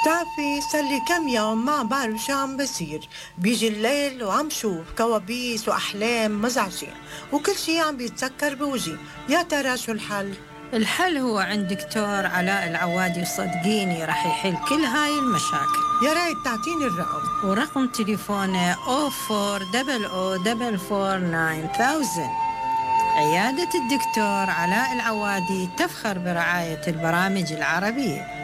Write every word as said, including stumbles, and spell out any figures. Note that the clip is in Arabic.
بتعرفي صار لي كم يوم ما بعرف شو عم بصير. بيجي الليل وعم شوف كوابيس وأحلام مزعجة، وكل شي عم بيتسكر بوجهي. يا ترى شو الحل؟ الحل هو عند دكتور علاء العوادي، وصدقيني رح يحل كل هاي المشاكل. يا ريت تعطيني الرقم. ورقم تليفونه أو أربعة أو أو أربعة أربعة تسعة ألف. عيادة الدكتور علاء العوادي تفخر برعاية البرامج العربية.